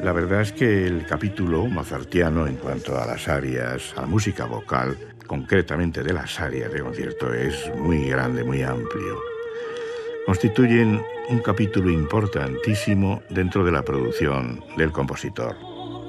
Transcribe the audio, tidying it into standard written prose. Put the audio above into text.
La verdad es que el capítulo mozartiano en cuanto a las arias, a la música vocal, concretamente de las arias de concierto, es muy grande, muy amplio. Constituyen un capítulo importantísimo dentro de la producción del compositor.